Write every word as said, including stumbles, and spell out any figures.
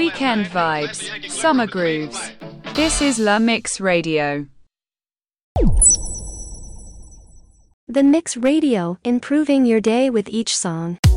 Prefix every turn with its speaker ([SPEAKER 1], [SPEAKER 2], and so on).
[SPEAKER 1] weekend vibes, summer grooves. This is La Mix Radio.
[SPEAKER 2] The Mix Radio, improving your day with each song.